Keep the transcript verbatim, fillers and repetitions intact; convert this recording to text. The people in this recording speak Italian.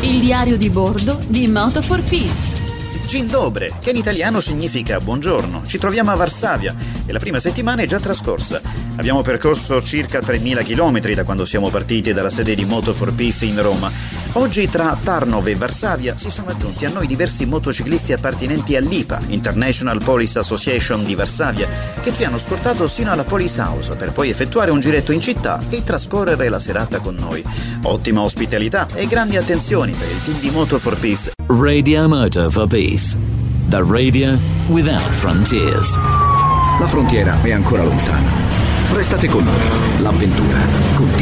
il diario di bordo di Moto for Peace. Dzień dobry, che in italiano significa buongiorno. Ci troviamo a Varsavia e la prima settimana è già trascorsa. Abbiamo percorso circa tremila chilometri da quando siamo partiti dalla sede di Moto for Peace in Roma. Oggi tra Tarnov e Varsavia si sono aggiunti a noi diversi motociclisti appartenenti all'I P A, International Police Association di Varsavia, che ci hanno scortato sino alla Police House per poi effettuare un giretto in città e trascorrere la serata con noi. Ottima ospitalità e grandi attenzioni per il team di Moto for Peace. Radio Moto for Peace, the radio without frontiers. La frontiera è ancora lontana. Restate con noi, l'avventura continua.